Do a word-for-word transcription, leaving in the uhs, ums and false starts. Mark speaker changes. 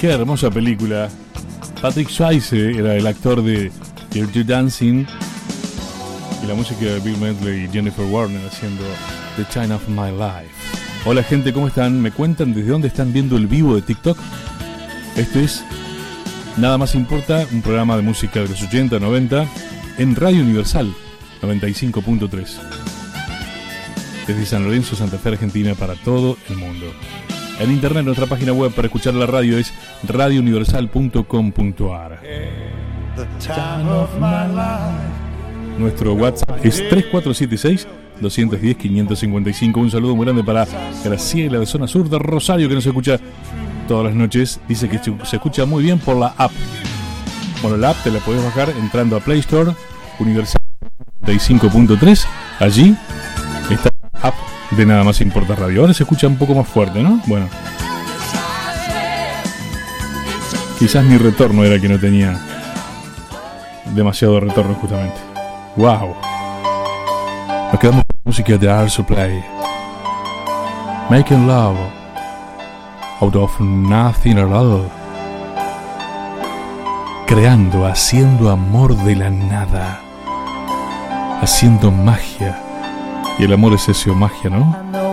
Speaker 1: Qué hermosa película. Patrick Swayze era el actor de Dirty Dancing y la música de Bill Medley y Jennifer Warner haciendo The Time of My Life. Hola gente, ¿cómo están? ¿Me cuentan desde dónde están viendo el vivo de TikTok? Esto es Nada Más Importa, un programa de música de los ochenta, noventa en Radio Universal noventa y cinco punto tres. Desde San Lorenzo, Santa Fe, Argentina, para todo el mundo. En internet, nuestra página web para escuchar la radio es radio universal punto com punto a r. Nuestro WhatsApp es tres cuatro siete seis, dos uno cero, cinco cinco cinco. Un saludo muy grande para Graciela de Zona Sur de Rosario, que nos escucha todas las noches. Dice que se escucha muy bien por la app. Bueno, la app te la podés bajar entrando a Play Store, Universal noventa y cinco punto tres. Allí está la app de Nada Más Importa Radio. Ahora se escucha un poco más fuerte, ¿no? Bueno, quizás mi retorno era que no tenía demasiado retorno justamente. Wow. Nos quedamos con música de Air Supply. Making Love Out of Nothing at All. Creando, haciendo amor de la nada, haciendo magia. Y el amor es eso, magia, ¿no?